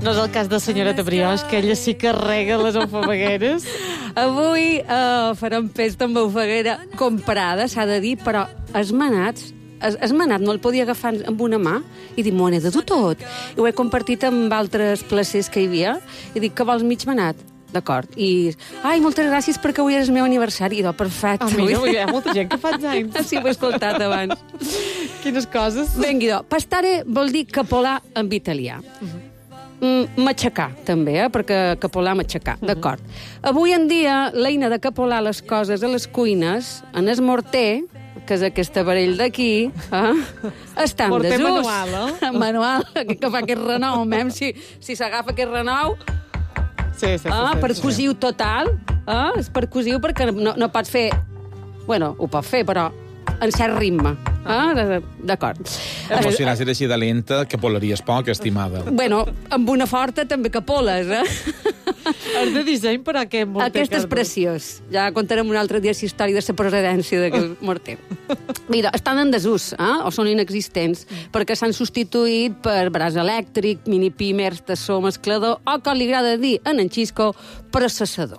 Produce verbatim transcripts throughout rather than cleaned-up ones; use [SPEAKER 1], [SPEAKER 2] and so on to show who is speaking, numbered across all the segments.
[SPEAKER 1] No és el cas de senyoreta Brioix, que ella sí que rega les alfabegueres.
[SPEAKER 2] Avui uh, farem pesta amb alfaguera comprada, s'ha de dir, però esmenats, es, esmenat no el podia agafar amb una mà i dir, m'ho n'he de dur tot. I ho he compartit amb altres placers que hi havia i dic, que vols mig manat? D'acord. I, ai, moltes gràcies perquè avui és el meu aniversari. I do, perfecte.
[SPEAKER 1] Ah, mira, hi ha molta gent que fa anys.
[SPEAKER 2] Sí, ho he escoltat abans.
[SPEAKER 1] Quines coses.
[SPEAKER 2] Vengui, do, pastare vol dir capolar en italià. Uh-huh. Mm, matxacar, també, eh? Perquè capolar, matxacar, uh-huh. D'acord. Avui en dia, l'eina de capolar les coses a les cuines, en el morter, que és aquest aparell d'aquí, eh? Està en desús.
[SPEAKER 1] Morter manual, eh?
[SPEAKER 2] Manual, que, que fa aquest renou, mem, si, si s'agafa aquest renou...
[SPEAKER 1] Sí, sí, sí,
[SPEAKER 2] ah,
[SPEAKER 1] sí,
[SPEAKER 2] percussiu
[SPEAKER 1] sí.
[SPEAKER 2] total. Ah, és percussiu perquè no, no pots fer... Bueno, ho pot fer, però en cert ritme. Ah, d'acord.
[SPEAKER 3] Però si l'has així de lenta, que polaries poc, estimada.
[SPEAKER 2] Bueno, amb una forta també que poles, eh?
[SPEAKER 1] És de disseny per a aquest morter.
[SPEAKER 2] Aquest és preciós. Ja contarem un altre dia la història de la procedència d'aquest morter. Mira, estan en desús, eh? O són inexistents, perquè s'han substituït per braç elèctric, mini pímers, tassó, mesclador, o, com li agrada dir en en Xisco, processador.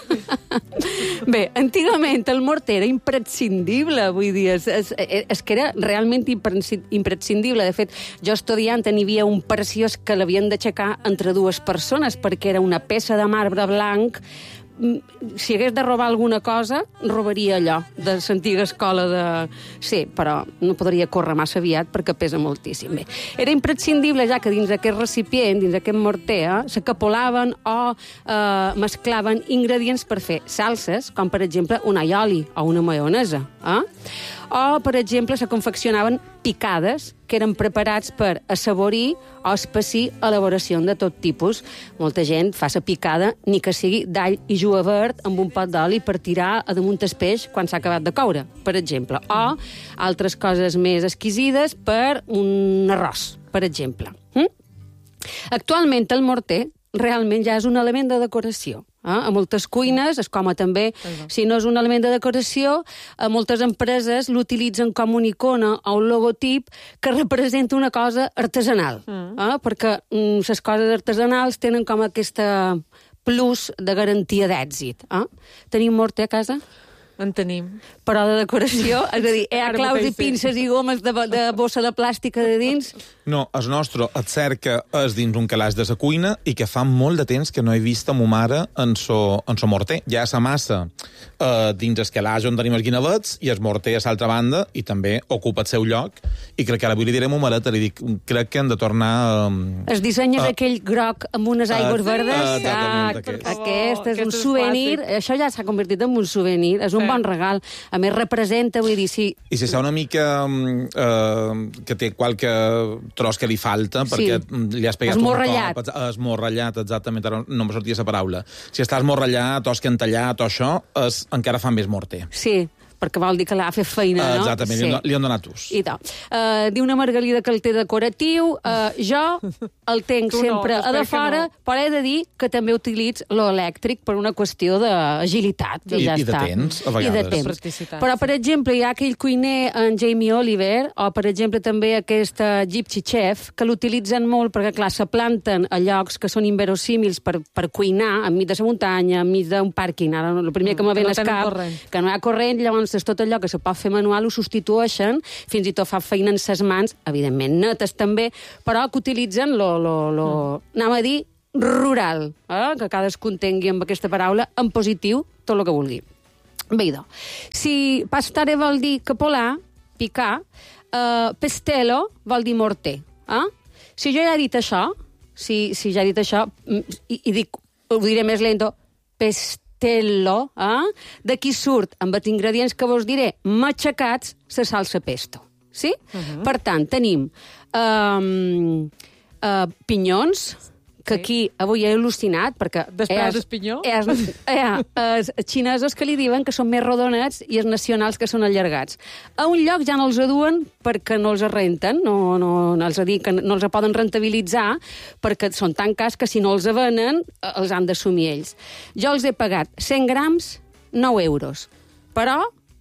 [SPEAKER 2] Bé, antigament el morter era imprescindible, vull dir, és, és, és que era realment imprescindible. De fet, jo estudiant n'hi havia un preciós que l'havien d'aixecar entre dues persones, perquè era una peça de marbre blanc. Si hagués de robar alguna cosa, robaria allò de l'antiga escola de... Sí, però no podria córrer massa aviat perquè pesa moltíssim. Bé, era imprescindible ja que dins aquest recipient, dins aquest morter, eh, se capolaven o eh, mesclaven ingredients per fer salses, com per exemple un aioli o una maionesa. Eh? O, per exemple, se confeccionaven picades, que eren preparats per assaborir o espessir elaboracions de tot tipus. Molta gent fa la picada, ni que sigui d'all i julivert amb un pot d'oli per tirar a damunt el peix quan s'ha acabat de coure, per exemple. O altres coses més exquisides per un arròs, per exemple. Mm? Actualment el morter realment ja és un element de decoració. Eh? A moltes cuines es coma també. Si no és un element de decoració, a moltes empreses l'utilitzen com una icona o un logotip que representa una cosa artesanal. Mm. Eh? Perquè mm, les coses artesanals tenen com aquesta plus de garantia d'èxit. Eh? Tenim morter a casa?
[SPEAKER 1] En tenim.
[SPEAKER 2] Però de decoració, és a dir, hi ha claus i pinces i gomes de, de bossa de plàstica de dins?
[SPEAKER 3] No, el nostre et cert que és dins un calaix de la cuina i que fa molt de temps que no he vist a ma mare en so, en so morter. Ja la massa eh, dins el calaix on tenim els guinavets i el morter a l'altra banda i també ocupa el seu lloc. I crec que ara avui li diré a ma mareta, li dic, crec que hem de tornar... Eh,
[SPEAKER 2] el disseny és
[SPEAKER 3] uh,
[SPEAKER 2] aquell groc amb unes aigües
[SPEAKER 3] uh,
[SPEAKER 2] verdes.
[SPEAKER 3] Uh, exactament,
[SPEAKER 2] aquest.
[SPEAKER 3] aquest.
[SPEAKER 2] Aquest és
[SPEAKER 1] Aquest
[SPEAKER 2] un
[SPEAKER 1] és
[SPEAKER 2] souvenir.
[SPEAKER 1] clàssic.
[SPEAKER 2] Això ja s'ha convertit en un souvenir. És un
[SPEAKER 1] Sí.
[SPEAKER 2] bon regal. A més, representa, vull dir, sí...
[SPEAKER 3] I si està una mica eh, que té qualque tros que li falta,
[SPEAKER 2] Sí.
[SPEAKER 3] perquè li has pegat
[SPEAKER 2] Esmorrellat.
[SPEAKER 3] un cop, esmorrellat, exactament, ara no em sortia la paraula. Si està esmorrellat, o escantellat, o això, és, encara fa més morter.
[SPEAKER 2] Sí, perquè vol dir que l'ha fet feina, no?
[SPEAKER 3] Exactament,
[SPEAKER 2] Sí.
[SPEAKER 3] li, li han donat ús.
[SPEAKER 2] I tal. Uh, diu una Margalida que el té decoratiu. Uh, jo el tenc
[SPEAKER 1] Tu no,
[SPEAKER 2] sempre a de
[SPEAKER 1] t'espero que
[SPEAKER 2] fora,
[SPEAKER 1] no.
[SPEAKER 2] però he de dir que també utilitzo l'elèctric per una qüestió d'agilitat.
[SPEAKER 3] I-
[SPEAKER 2] ja
[SPEAKER 3] i de
[SPEAKER 2] està.
[SPEAKER 3] temps, a
[SPEAKER 2] I de
[SPEAKER 3] vegades.
[SPEAKER 2] temps.
[SPEAKER 1] Practicitat,
[SPEAKER 2] Però,
[SPEAKER 1] sí.
[SPEAKER 2] per exemple, hi ha aquell cuiner, en Jamie Oliver, o, per exemple, també aquesta Gypsy Chef, que l'utilitzen molt perquè, clar, se planten a llocs que són inverosímils per, per cuinar, enmig de la muntanya, enmig d'un pàrquing. Ara, el primer que me
[SPEAKER 1] que
[SPEAKER 2] ve
[SPEAKER 1] no
[SPEAKER 2] al
[SPEAKER 1] tenen
[SPEAKER 2] cap,
[SPEAKER 1] corrent.
[SPEAKER 2] que no hi ha corrent, llavors és tot allò que se pot fer manual, ho substitueixen, fins i tot fa feina en ses mans, evidentment netes també, però que utilitzen lo, lo, lo, mm. anem a dir, rural, eh? Que cadascú entengui amb aquesta paraula, en positiu, tot el que vulgui. Bé, idò. Si pastare vol dir capolar, picar, eh, pestelo vol dir morter. Eh? Si jo ja he dit això, si, si ja he dit això, i, i dic, ho diré més lento, pestello, eh? D'aquí surt, amb els ingredients que vos diré, matxacats, la salsa pesto. Sí? Uh -huh. Per tant, tenim um, uh, pinyons, que
[SPEAKER 1] Sí.
[SPEAKER 2] aquí avui he al·lucinat, perquè...
[SPEAKER 1] Després del pinyó?
[SPEAKER 2] És, hi ha els xinesos que li diuen que són més rodonets i els nacionals que són allargats. A un lloc ja no els aduen perquè no els renten, no, no, no, els, que no els poden rentabilitzar, perquè són tan cars que si no els venen, els han d'assumir ells. Jo els he pagat cent grams, nou euros. Però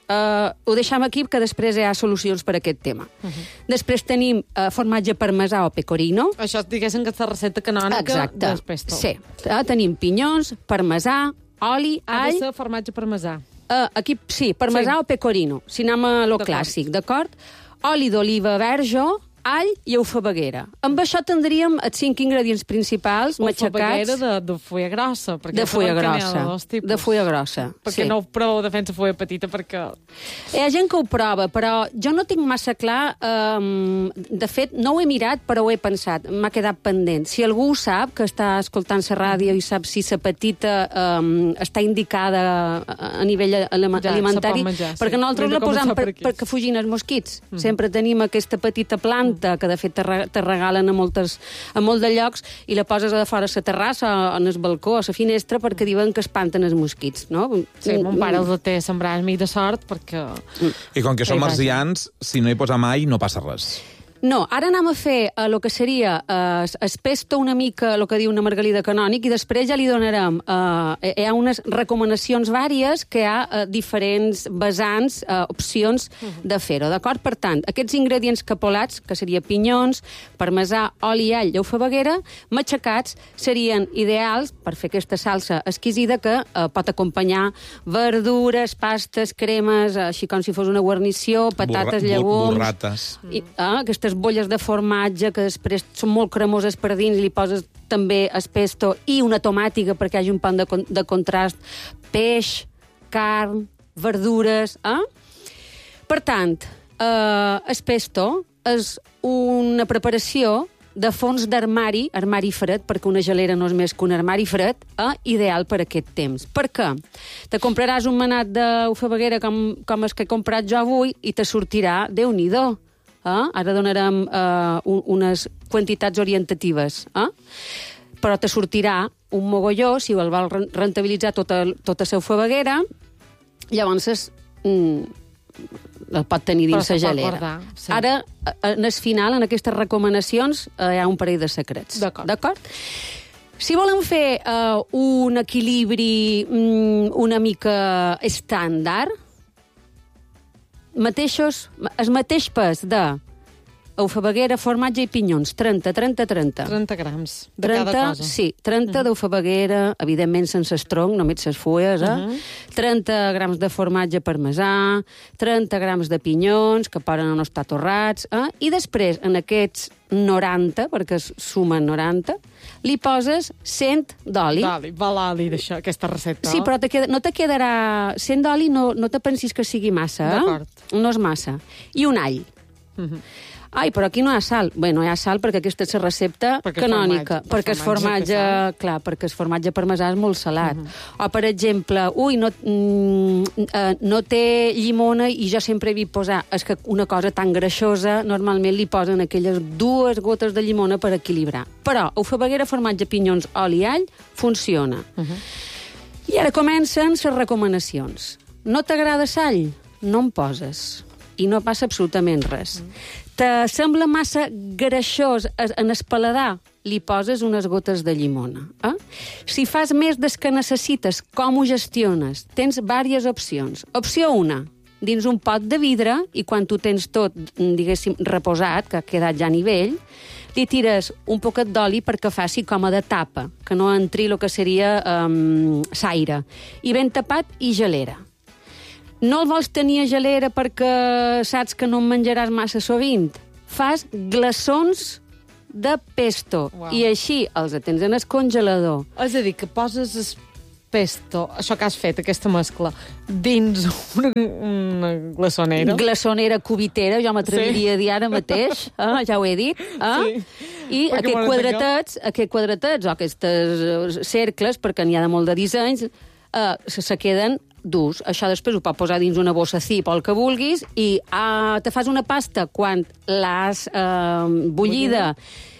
[SPEAKER 2] uh, ho deixem aquí, que després hi ha solucions per a aquest tema. Uh -huh. Després tenim uh, formatge parmesà o pecorino.
[SPEAKER 1] Això, diguéssim, que és la recepta canònica del pesto.
[SPEAKER 2] Sí. Uh, tenim pinyons, parmesà, oli,
[SPEAKER 1] all... Ha
[SPEAKER 2] all...
[SPEAKER 1] de ser formatge parmesà.
[SPEAKER 2] Uh, aquí, sí, parmesà
[SPEAKER 1] sí.
[SPEAKER 2] o pecorino, si anem a lo clàssic, d'acord? Oli d'oliva verge, all i eufabaguera. Amb això tindríem els cinc ingredients principals matxacats...
[SPEAKER 1] Eufabaguera de, de fulla grossa.
[SPEAKER 2] De fulla grossa. De, de fulla grossa,
[SPEAKER 1] Perquè
[SPEAKER 2] sí.
[SPEAKER 1] no ho proveu de fent la fulla petita, perquè...
[SPEAKER 2] Hi ha gent que ho prova, però jo no tinc massa clar... Um, de fet, no ho he mirat, però ho he pensat. M'ha quedat pendent. Si algú ho sap, que està escoltant la ràdio i sap si la petita um, està indicada a nivell alima ja, alimentari, menjar, perquè sí. nosaltres la posam per, perquè fugin els mosquits. Mm. Sempre tenim aquesta petita planta que de fet te, te regalen a, moltes, a molt de llocs i la poses a fora a la terrassa, en el balcó, a la finestra, perquè diuen que espanten els mosquits, no?
[SPEAKER 1] Sí, mon pare els té sembrar mi de sort, perquè...
[SPEAKER 3] I com que som marcians, si no hi posa mai, no passa res.
[SPEAKER 2] No, ara anem a fer el uh, que seria uh, es pesto una mica, el que diu una margalida canònic, i després ja li donarem... Uh, hi ha unes recomanacions vàries que hi ha uh, diferents vessants, uh, opcions de fer-ho, d'acord? Per tant, aquests ingredients capolats, que seria pinyons, parmesà, oli, all, eufabaguera, matxacats, serien ideals per fer aquesta salsa exquisida que uh, pot acompanyar verdures, pastes, cremes, uh, així com si fos una guarnició, patates,
[SPEAKER 3] Burra,
[SPEAKER 2] llegums...
[SPEAKER 3] Burrates.
[SPEAKER 2] I, uh, aquestes bolles de formatge que després són molt cremoses per dins i li poses també el pesto i una tomàtica perquè hi hagi un pan de, con de contrast, peix, carn, verdures... Eh? Per tant, eh, el pesto és una preparació de fons d'armari, armari fred, perquè una gelera no és més que un armari fred, eh, ideal per aquest temps. Per què? Te compraràs un manat d'eufabaguera com, com el que he comprat jo avui i te sortirà Déu-n'hi-do. Eh? Ara donarem eh, un, unes quantitats orientatives. Eh? Però te sortirà un mogolló, si el vol rentabilitzar tota, tota la eufabaguera, llavors es, mm, el pot tenir dins la gelera. Guardar, sí. Ara, en el final, en aquestes recomanacions, eh, hi ha un parell de secrets. D'acord? Si volem fer eh, un equilibri mm, una mica estàndard, mateixos, el mateix pes de eufabaguera, formatge i pinyons, trenta, trenta, trenta.
[SPEAKER 1] trenta grams de
[SPEAKER 2] trenta,
[SPEAKER 1] cada cosa.
[SPEAKER 2] Sí, trenta uh -huh. d'eufabaguera, evidentment sense estronc, només les fulles, eh? Uh -huh. trenta grams de formatge parmesà, trenta grams de pinyons, que poden no estar torrats, eh? I després, en aquests noranta, perquè es sumen noranta, li poses cent d'oli.
[SPEAKER 1] D'oli, va l'oli d'això, aquesta recepta.
[SPEAKER 2] Sí, però te queda, no te quedarà... cent d'oli no, no te pensis que sigui massa, eh?
[SPEAKER 1] D'acord.
[SPEAKER 2] No és massa. I un all. Uh -huh. Ai, però aquí no hi ha sal. Bé, no hi ha sal perquè aquesta és la recepta perquè canònica.
[SPEAKER 1] Formatge,
[SPEAKER 2] perquè el formatge, formatge clar, perquè el formatge parmesà és molt salat. Uh -huh. O, per exemple, ui, no, mm, uh, no té llimona i jo sempre he vist posar, és que una cosa tan greixosa, normalment li posen aquelles dues gotes de llimona per equilibrar. Però eufabaguera, formatge, pinyons, oli i all, funciona. Uh -huh. I ara comencen les recomanacions. No t'agrada sal? No en poses. I no passa absolutament res. Mm. Te sembla massa greixós en el paladar? Li poses unes gotes de llimona. Eh? Si fas més des que necessites, com ho gestiones? Tens diverses opcions. Opció una, dins un pot de vidre, i quan tu tens tot, diguéssim, reposat, que ha quedat ja a nivell, li tires un poquet d'oli perquè faci com a de tapa, que no entri el que seria um, l'aire. I ben tapat i gelera. No el vols tenir a gelera perquè saps que no en menjaràs massa sovint? Fas glaçons de pesto. Wow. I així els tens en el congelador.
[SPEAKER 1] És a dir, que poses el pesto, això que has fet, aquesta mescla, dins una, una glaçonera.
[SPEAKER 2] Glaçonera cubitera, jo m'atreviria sí. a dir ara mateix, eh? Ja ho he dit. Eh? Sí. I aquests quadratets, aquests quadratets o aquests cercles, perquè n'hi ha de molt de dissenys, eh, se, se queden durs. Això després ho pots posar dins una bossa cip o el que vulguis i uh, te fas una pasta quan l'has uh, bullida,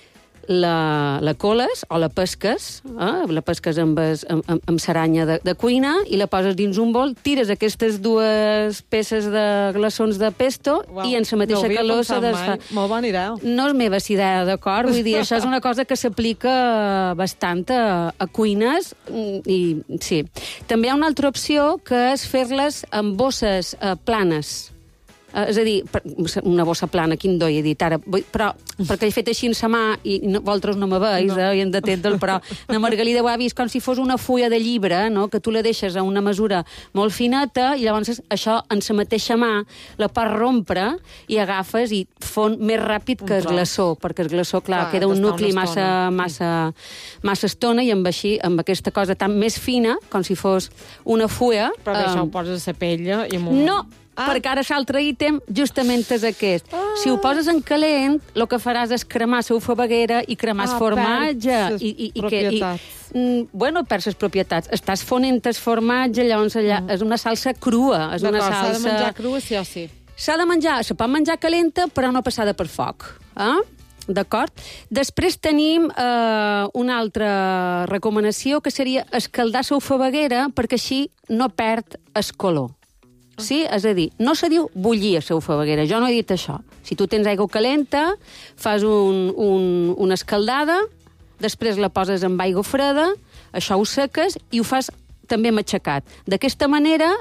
[SPEAKER 2] la, la coles o la pesques, eh? la pesques amb, es, amb, amb, amb saranya de, de cuina i la poses dins un bol, tires aquestes dues peces de glaçons de pesto wow. i en la mateixa
[SPEAKER 1] no
[SPEAKER 2] calor se desfà.
[SPEAKER 1] Molt bona idea.
[SPEAKER 2] No és meva idea, d'acord? Vull dir, això és una cosa que s'aplica bastant a, a cuines i sí. També hi ha una altra opció que és fer-les amb bosses eh, planes. Uh, és a dir, una bossa plana, quin doi he dit ara, però perquè he fet així en sa mà i no, vosaltres no me veus, no. eh, i hem d'atendre, però la Margalida ho ha vist com si fos una fulla de llibre, no? Que tu la deixes a una mesura molt fineta i llavors això en sa mateixa mà la pots rompre i agafes i fon més ràpid que el glaçó, perquè el glaçó, clar, clar queda un nucli massa, massa, massa estona i amb així, amb aquesta cosa tan més fina, com si fos una fulla...
[SPEAKER 1] Però que um... això ho poses a la pella i... Un...
[SPEAKER 2] No! Ah. Perquè ara l'altre ítem justament és aquest. Ah. Si ho poses en calent, el que faràs és cremar la ufabaguera i cremar el ah, formatge. I, i, i que, i, mm, bueno, per les propietats. Estàs fonent el formatge, llavors allà mm. és una salsa crua. És una salsa...
[SPEAKER 1] S'ha de menjar crua, sí o sí.
[SPEAKER 2] S'ha de menjar, se pot menjar calenta, però no passada per foc. Eh? D'acord? Després tenim eh, una altra recomanació, que seria escaldar la ufabaguera perquè així no perd el color. Sí? És a dir, no se diu bullir a la ufabaguera, jo no he dit això. Si tu tens aigua calenta, fas un, un, una escaldada, després la poses amb aigua freda, això ho seques i ho fas també matxacat. D'aquesta manera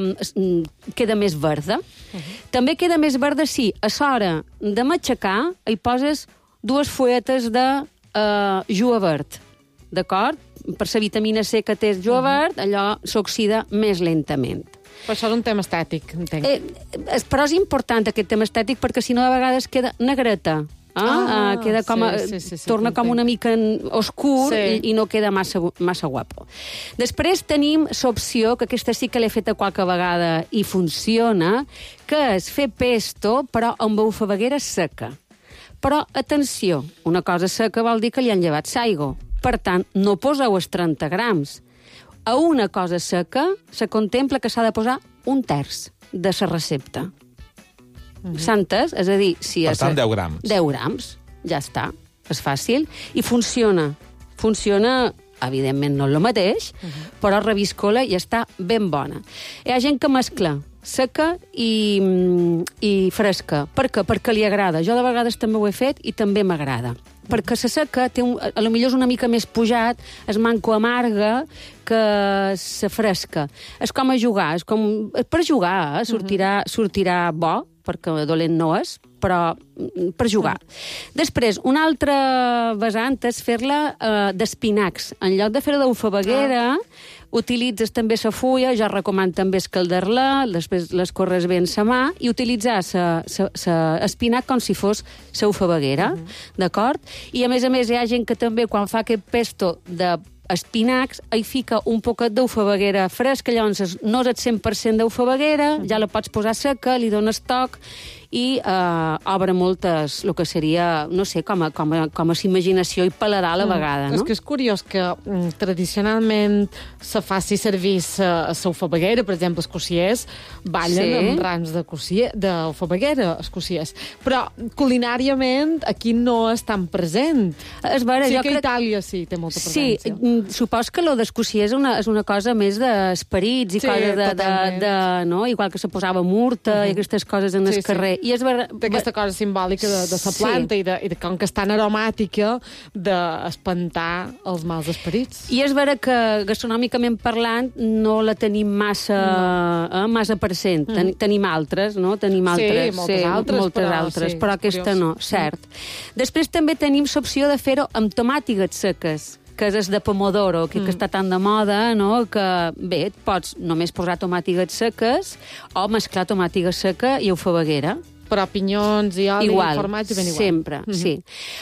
[SPEAKER 2] eh, queda més verda. Uh-huh. També queda més verda si a l'hora de matxacar hi poses dues fulletes de eh, jua verd. D'acord? Per la vitamina C que té el jua verd, allò s'oxida més lentament.
[SPEAKER 1] Però això és un tema estètic, entenc.
[SPEAKER 2] Eh, però és important aquest tema estètic perquè si no de vegades queda negreta. Eh? Ah, uh, queda com a, sí, sí, sí, torna com una mica oscur sí. i, i no queda massa, massa guapo. Després tenim l'opció, que aquesta sí que l'he feta qualque vegada i funciona, que és fer pesto però amb ufabaguera seca. Però, atenció, una cosa seca vol dir que li han llevat l'aigua. Per tant, no poseu els trenta grams. A una cosa seca se contempla que s'ha de posar un terç de la recepta. Mm-hmm. S'ha entès? És a dir, si
[SPEAKER 3] per
[SPEAKER 2] és
[SPEAKER 3] tant, deu grams.
[SPEAKER 2] deu grams, ja està. És fàcil. I funciona. Funciona, evidentment, no és el mateix, mm-hmm. però reviscola i està ben bona. Hi ha gent que mescla seca i, i fresca. Per què? Perquè li agrada. Jo de vegades també ho he fet i també m'agrada. Perquè la seca té un, a lo millor és una mica més pujat, és manco amarga que la fresca. És com a jugar, és com per jugar, eh? sortirà, sortirà bo, perquè dolent no és, però per jugar. Després, una altra vessant és fer-la eh, d'espinacs. En lloc de fer-la d'ufabaguera, ah. utilitzes també la fulla, jo recomano també escaldar-la, després l'escorres bé en sa mà, i utilitzar l'espinac com si fos la ufabaguera, uh-huh. d'acord? I a més a més hi ha gent que també quan fa aquest pesto de espinacs, hi fica un poquet d'ufabaguera fresca, llavors no és el cent per cent d'ufabaguera, ja la pots posar seca, li dones toc i eh, obre moltes, el que seria, no sé, com a, com a, com a imaginació i paladar a la vegada, no?
[SPEAKER 1] És que és curiós que mm, tradicionalment se faci servir la ufabaguera, per exemple, els cossiers ballen sí. amb rams d'ufabaguera, els cossiers, però culinàriament aquí no és tan present.
[SPEAKER 2] És vera,
[SPEAKER 1] sí
[SPEAKER 2] jo
[SPEAKER 1] que
[SPEAKER 2] crec...
[SPEAKER 1] Itàlia sí, té molta presència.
[SPEAKER 2] Sí, supos que lo d'escossier és una, és una cosa més d'esperits i
[SPEAKER 1] sí,
[SPEAKER 2] coses de, de, de, no? Igual que se posava murta uh-huh. i aquestes coses en el sí, carrer.
[SPEAKER 1] Sí. I és ver... Té aquesta cosa simbòlica de, de la planta sí. i, de, i de com que és tan aromàtica d'espantar els mals esperits.
[SPEAKER 2] I és vera que gastronòmicament parlant no la tenim massa, no. eh, massa present. Mm. Ten, tenim altres, no? Tenim altres.
[SPEAKER 1] Sí, moltes sí, altres,
[SPEAKER 2] moltes
[SPEAKER 1] però,
[SPEAKER 2] altres,
[SPEAKER 1] sí,
[SPEAKER 2] però aquesta curiós. No, cert. Mm. Després també tenim l'opció de fer-ho amb tomàtigues seques, que és de pomodoro, que, mm. que està tan de moda, no? Que, bé, et pots només posar tomàtigues seques o mesclar tomàtiga seca i ufabaguera.
[SPEAKER 1] Però pinyons i oli igual, i formatge ben igual.
[SPEAKER 2] Sempre, mm-hmm. sí.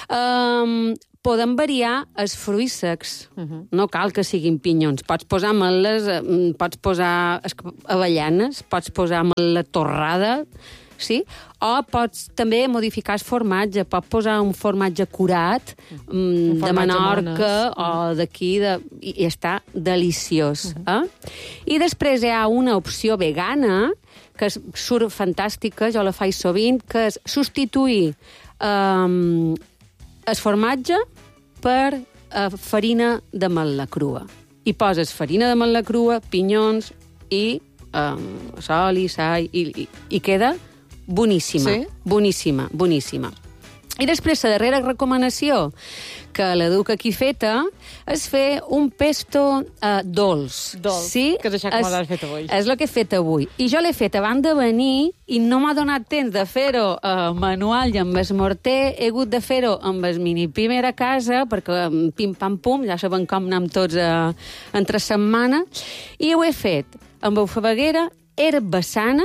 [SPEAKER 2] Um, podem variar els fruits secs. Uh-huh. No cal que siguin pinyons. Pots posar ametles, pots posar avellanes, pots posar ametla torrada, sí? O pots també modificar el formatge. Pots posar un formatge curat um, de Menorca o d'aquí, de... i, i està deliciós. Uh-huh. Eh? I després hi ha una opció vegana que surt fantàstica, jo la faig sovint, que és substituir um, el formatge per uh, farina d'ametla crua. I poses farina d'ametla crua, pinyons i um, oli, sal, i, i, i queda boníssima.
[SPEAKER 1] Sí?
[SPEAKER 2] Boníssima, boníssima. I després, la darrera recomanació que la duc aquí feta és fer un pesto uh, dolç.
[SPEAKER 1] Dolç,
[SPEAKER 2] sí?
[SPEAKER 1] que és això que m'has fet avui.
[SPEAKER 2] És el que he fet avui. I jo l'he fet abans de venir i no m'ha donat temps de fer-ho uh, manual i amb el morter. He hagut de fer-ho amb el mini pimer a casa perquè pim-pam-pum, ja sabem com anem tots uh, entre setmana. I ho he fet amb alfabeguera, herba sana,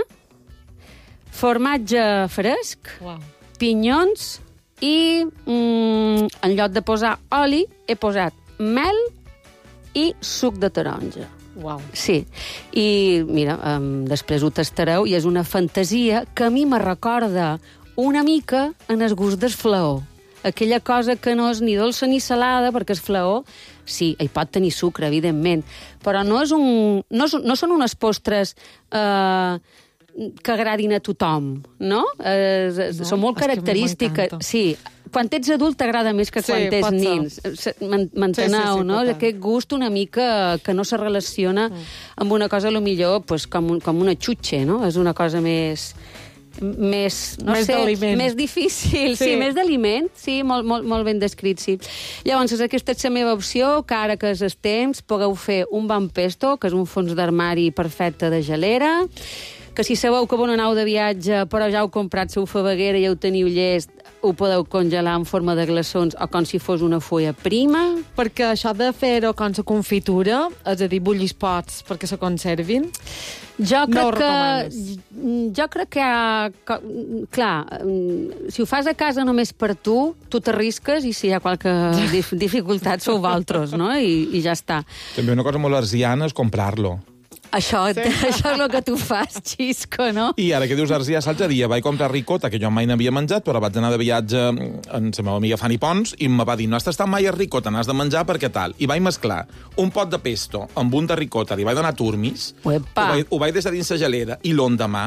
[SPEAKER 2] formatge fresc,
[SPEAKER 1] Uau.
[SPEAKER 2] pinyons i mm, en lloc de posar oli he posat mel i suc de taronja.
[SPEAKER 1] Uau.
[SPEAKER 2] Sí, i mira, um, després ho tastareu i és una fantasia que a mi me recorda una mica en el gust del flaó. Aquella cosa que no és ni dolça ni salada, perquè el flaó, sí, hi pot tenir sucre, evidentment, però no, és un, no, és, no són unes postres eh, que agradin a tothom, no? Eh,
[SPEAKER 1] No,
[SPEAKER 2] són molt
[SPEAKER 1] és que a mi
[SPEAKER 2] característiques.
[SPEAKER 1] m'encanta.
[SPEAKER 2] Sí, quan ets adult t'agrada més que
[SPEAKER 1] Sí,
[SPEAKER 2] quan ets
[SPEAKER 1] pot ser.
[SPEAKER 2] nins. M'enteneu,
[SPEAKER 1] Sí, sí, sí,
[SPEAKER 2] no?
[SPEAKER 1] total.
[SPEAKER 2] Aquest gust una mica que no se relaciona mm. amb una cosa, a lo millor, pues, com, un, com una xutxe, no? És una cosa més... més, no
[SPEAKER 1] Més
[SPEAKER 2] sé,
[SPEAKER 1] d'aliment.
[SPEAKER 2] més difícil, sí,
[SPEAKER 1] Sí.
[SPEAKER 2] sí més d'aliment, sí, molt, molt, molt ben descrit, sí. Llavors, aquesta és la meva opció, que ara que és el temps, pugueu fer un bon pesto, que és un fons d'armari perfecte de gelera, que si sabeu que vau anar de viatge però ja heu comprat la faveguera i heu teniu llest, ho podeu congelar en forma de glaçons o com si fos una fulla prima.
[SPEAKER 1] Perquè això de fer-ho com la confitura, és a dir, bullis pots perquè se conservin,
[SPEAKER 2] Jo crec
[SPEAKER 1] No ho
[SPEAKER 2] que...
[SPEAKER 1] recomanes.
[SPEAKER 2] Jo crec que... que clar, si ho fas a casa només per tu, tu t'arrisques i si hi ha qualque dif dificultat sou vosaltres, no? I, i ja està.
[SPEAKER 3] També una cosa molt arsiana és comprar-lo.
[SPEAKER 2] Això, sí. Això és el que tu fas, Xisco, no?
[SPEAKER 3] I ara que dius arsià, l'altre dia vaig comprar ricota, que jo mai n'havia menjat, però vaig anar de viatge amb la meva amiga Fanny Pons, i em va dir, no has tastat mai a ricota, n'has de menjar perquè tal. I vaig mesclar un pot de pesto amb un de ricota, li vaig donar turmis, ho vaig, ho vaig deixar dins la gelera, i l'endemà,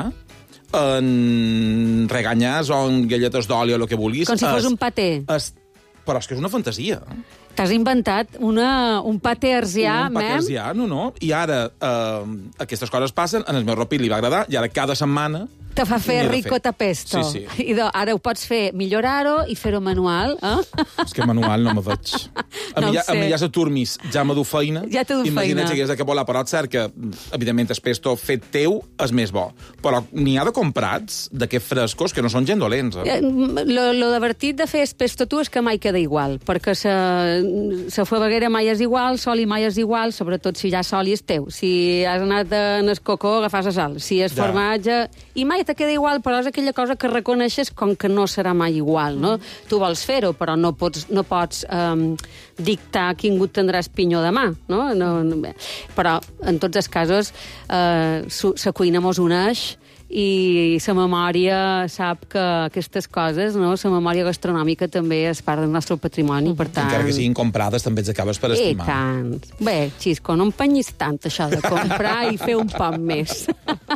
[SPEAKER 3] en reganyars o en galletes d'oli o el que vulguis...
[SPEAKER 2] Com si fos
[SPEAKER 3] es,
[SPEAKER 2] un paté.
[SPEAKER 3] Es, però és que és una fantasia.
[SPEAKER 2] T'has inventat una, un paté arsià,
[SPEAKER 3] un paté
[SPEAKER 2] mem?
[SPEAKER 3] arsià, no, no. I ara eh, aquestes coses passen, en el meu ropit li va agradar, i ara cada setmana...
[SPEAKER 2] Te fa fer
[SPEAKER 3] n'he de
[SPEAKER 2] ricota pesto.
[SPEAKER 3] Sí, sí.
[SPEAKER 2] I do, ara ho pots fer, millorar-ho i fer-ho manual, eh?
[SPEAKER 3] És que manual no me veig. A
[SPEAKER 2] No
[SPEAKER 3] mi
[SPEAKER 2] ho
[SPEAKER 3] ja, a
[SPEAKER 2] sé.
[SPEAKER 3] mi ja la turmis ja me du feina.
[SPEAKER 2] Ja te du
[SPEAKER 3] Imagina't
[SPEAKER 2] feina.
[SPEAKER 3] si hagués de que volar, però és cert que, evidentment, el pesto fet teu és més bo. Però n'hi ha de comprats, d'aquests frescos, que no són gent dolents. Eh?
[SPEAKER 2] Eh, Lo, lo divertit de fer el pesto tu és que mai queda igual, perquè la faveguera mai és igual, l'oli mai és igual, sobretot si ja l'oli és teu. Si has anat en el cocó, agafes la sal. Si és
[SPEAKER 3] Ja.
[SPEAKER 2] formatge... I mai te queda igual, però és aquella cosa que reconeixes com que no serà mai igual, no? Mm. Tu vols fer-ho, però no pots, no pots um, dictar quin gut tindràs pinyó demà, no? no, no bé. Però, en tots els casos, eh, la cuina mos uneix i la memòria sap que aquestes coses, no? La memòria gastronòmica també és part del nostre patrimoni, per tant...
[SPEAKER 3] Encara que siguin comprades, també ets acabes per
[SPEAKER 2] I
[SPEAKER 3] estimar.
[SPEAKER 2] tant. Bé, Xisco, no empenyis tant això de comprar i fer un poc més.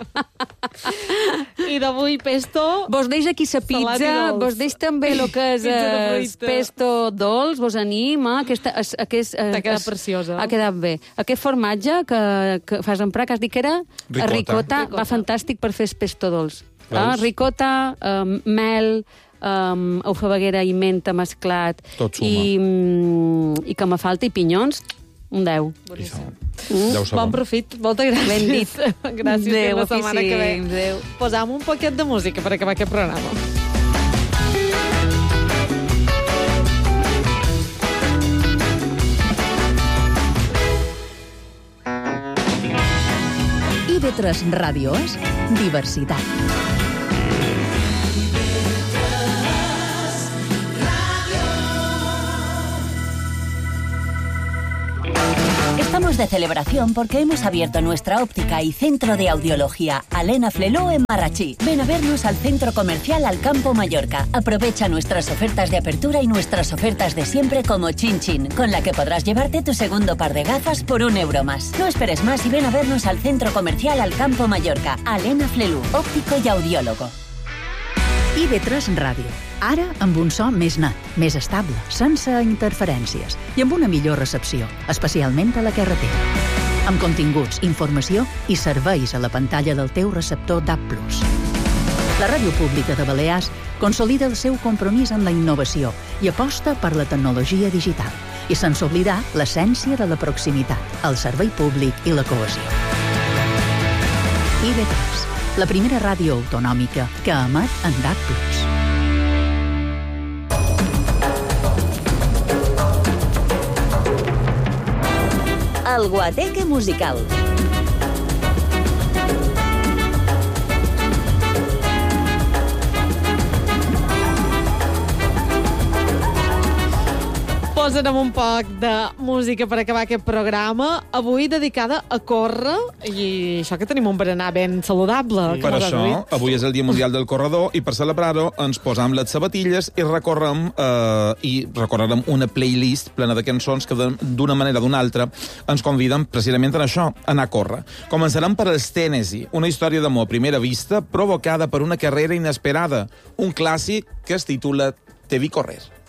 [SPEAKER 1] I d'avui pesto...
[SPEAKER 2] Vos deix aquí la
[SPEAKER 1] Salat i
[SPEAKER 2] pizza,
[SPEAKER 1] dolç.
[SPEAKER 2] vos deix també el que és
[SPEAKER 1] Pizza de
[SPEAKER 2] el
[SPEAKER 1] fruita.
[SPEAKER 2] pesto dolç, vos anima. Aquesta, es, aquest, eh,
[SPEAKER 1] T'ha quedat
[SPEAKER 2] es-
[SPEAKER 1] preciosa.
[SPEAKER 2] Ha quedat bé. Aquest formatge que, que fas emprar, que has dit que era
[SPEAKER 3] Ricota.
[SPEAKER 2] ricota,
[SPEAKER 1] Ricota.
[SPEAKER 2] va fantàstic per fer el pesto dolç.
[SPEAKER 3] Veus?
[SPEAKER 2] Ah, ricota, um, mel, um, alfabeguera i menta mesclat.
[SPEAKER 3] Tot suma.
[SPEAKER 2] I, mm, i que me falta, i pinyons, un deu.
[SPEAKER 3] Això.
[SPEAKER 2] Mm.
[SPEAKER 3] Ja ho sabem.
[SPEAKER 1] Bon profit, moltes gràcies.
[SPEAKER 2] Ben dit.
[SPEAKER 1] Gràcies,
[SPEAKER 2] Adéu,
[SPEAKER 1] fins la setmana que ve.
[SPEAKER 2] oficins, adéu.
[SPEAKER 1] Posam un poquet de música per acabar aquest programa.
[SPEAKER 4] I V tres Ràdio és diversitat. Estamos de celebración porque hemos abierto nuestra óptica y centro de audiología Alena Fleló en Marrachí. Ven a vernos al centro comercial Alcampo Mallorca. Aprovecha nuestras ofertas de apertura y nuestras ofertas de siempre como Chin Chin, con la que podrás llevarte tu segundo par de gafas por un euro más. No esperes más y ven a vernos al centro comercial Alcampo Mallorca. Alena Flelú, óptico y audiólogo.
[SPEAKER 5] I V tres Ràdio. Ara amb un so més net, més estable, sense interferències i amb una millor recepció, especialment a la carretera. Amb continguts, informació i serveis a la pantalla del teu receptor D A B plus. La Ràdio Pública de Balears consolida el seu compromís amb la innovació i aposta per la tecnologia digital. I sense oblidar l'essència de la proximitat, el servei públic i la cohesió. I V tres, la primera ràdio autonòmica que emet en D A B plus.
[SPEAKER 4] El Guateque musical.
[SPEAKER 1] Posarem un poc de música per acabar aquest programa, avui dedicada a córrer, i això que tenim un berenar ben saludable.
[SPEAKER 3] Per això, avui és el Dia Mundial del Corredor, i per celebrar-ho ens posam les sabatilles i recorrem, eh, i recorrerem una playlist plena de cançons que d'una manera o d'una altra ens conviden precisament a això, a anar a córrer. Començarem per els Tennessee, una història d'amor a primera vista provocada per una carrera inesperada, un clàssic que es titula Te vi correr.